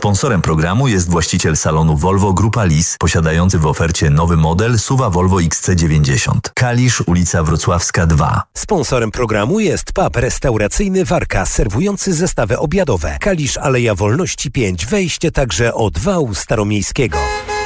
Sponsorem programu jest właściciel salonu Volvo Grupa Lis, posiadający w ofercie nowy model SUV Volvo XC90. Kalisz, ulica Wrocławska 2. Sponsorem programu jest pub restauracyjny Warka, serwujący zestawy obiadowe. Kalisz, Aleja Wolności 5, wejście także od wału staromiejskiego.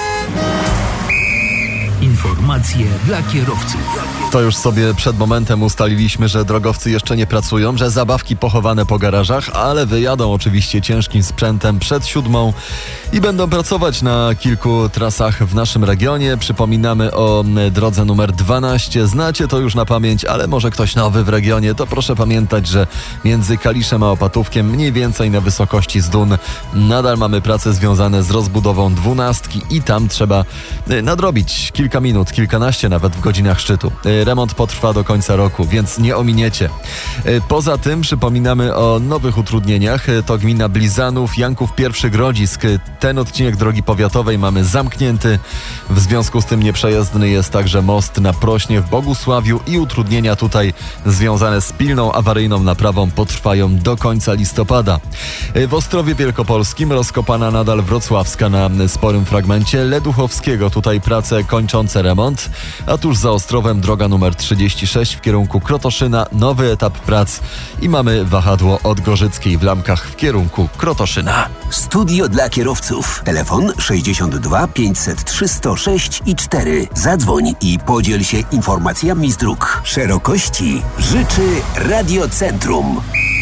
Informacje dla kierowców. To już sobie przed momentem ustaliliśmy, że drogowcy jeszcze nie pracują, że zabawki pochowane po garażach, ale wyjadą oczywiście ciężkim sprzętem przed 7 i będą pracować na kilku trasach w naszym regionie. Przypominamy o drodze numer 12. Znacie to już na pamięć, ale może ktoś nowy w regionie, to proszę pamiętać, że między Kaliszem a Opatówkiem, mniej więcej na wysokości z dun, nadal mamy prace związane z rozbudową 12 i tam trzeba nadrobić kilka minut, kilkanaście nawet w godzinach szczytu. Remont potrwa do końca roku, więc nie ominiecie. Poza tym przypominamy o nowych utrudnieniach. To gmina Blizanów, Janków I Grodzisk. Ten odcinek drogi powiatowej mamy zamknięty. W związku z tym nieprzejezdny jest także most na Prośnie w Bogusławiu i utrudnienia tutaj związane z pilną awaryjną naprawą potrwają do końca listopada. W Ostrowie Wielkopolskim rozkopana nadal Wrocławska na sporym fragmencie Leduchowskiego. Tutaj prace kończące remont, a tuż za Ostrowem droga numer 36 w kierunku Krotoszyna, nowy etap prac i mamy wahadło od Gorzyckiej w Lamkach w kierunku Krotoszyna. Studio dla kierowców. Telefon 62 503 106 i 4. Zadzwoń i podziel się informacjami z dróg. Szerokości życzy Radiocentrum.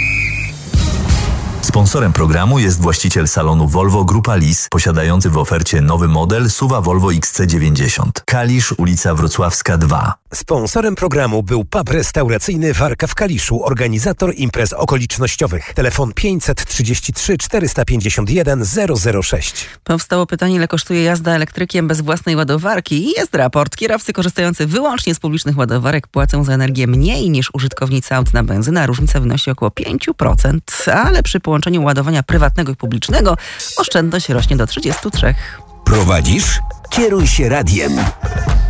Sponsorem programu jest właściciel salonu Volvo Grupa Lis, posiadający w ofercie nowy model SUV Volvo XC90. Kalisz, ulica Wrocławska 2. Sponsorem programu był pub restauracyjny Warka w Kaliszu, organizator imprez okolicznościowych. Telefon 533 451 006. Powstało pytanie, ile kosztuje jazda elektrykiem bez własnej ładowarki. I jest raport. Kierowcy korzystający wyłącznie z publicznych ładowarek płacą za energię mniej niż użytkownicy aut na benzynę. Różnica wynosi około 5%, ale przy połączeniu ładowania prywatnego i publicznego oszczędność rośnie do 33%. Prowadzisz? Kieruj się radiem.